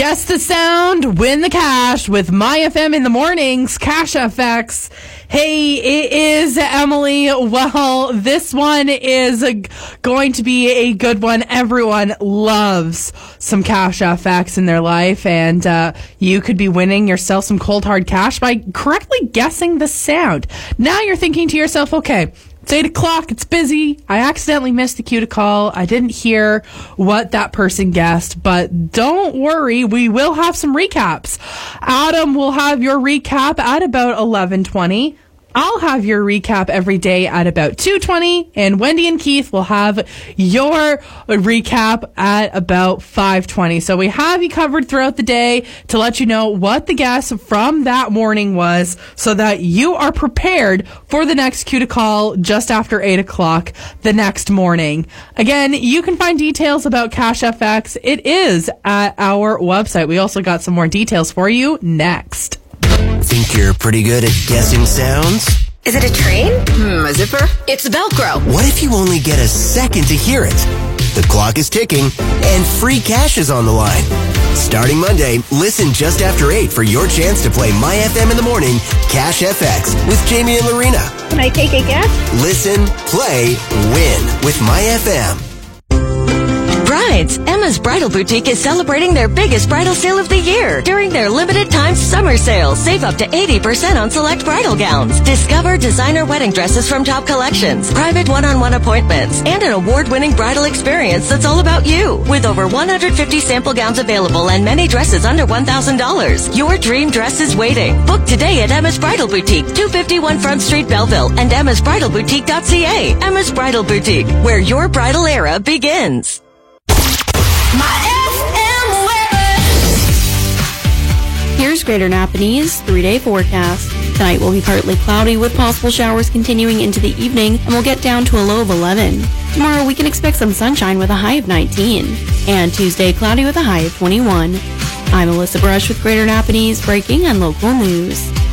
Guess the sound, win the cash with My FM in the mornings, Cash FX. Hey, it is Emily. Well, this one is going to be a good one. Everyone loves some Cash FX in their life, and you could be winning yourself some cold hard cash by correctly guessing the sound. Now you're thinking to yourself, okay, it's 8 o'clock. It's busy. I accidentally missed the cue to call. I didn't hear what that person guessed, but don't worry. We will have some recaps. Adam will have your recap at about 11:20. I'll have your recap every day at about 2:20, and Wendy and Keith will have your recap at about 5:20. So we have you covered throughout the day to let you know what the guess from that morning was so that you are prepared for the next cue to call just after 8 o'clock the next morning. Again, you can find details about Cash FX. It is at our website. We also got some more details for you next. Think you're pretty good at guessing sounds? Is it a train? A zipper? It's Velcro. What if you only get a second to hear it? The clock is ticking, and free cash is on the line. Starting Monday, listen just after 8 for your chance to play My FM in the morning, Cash FX, with Jamie and Lorena. Can I take a guess? Listen, play, win with My FM. Brides, Emma's Bridal Boutique is celebrating their biggest bridal sale of the year. During their limited time summer sale, save up to 80% on select bridal gowns. Discover designer wedding dresses from top collections, private one-on-one appointments, and an award-winning bridal experience that's all about you. With over 150 sample gowns available and many dresses under $1,000. Your dream dress is waiting. Book today at Emma's Bridal Boutique, 251 Front Street, Belleville, and emmasbridalboutique.ca. Emma's Bridal Boutique, where your bridal era begins. Here's Greater Napanese 3-day forecast. Tonight will be partly cloudy with possible showers continuing into the evening, and we'll get down to a low of 11. Tomorrow we can expect some sunshine with a high of 19. And Tuesday cloudy with a high of 21. I'm Alyssa Brush with Greater Napanese breaking and local news.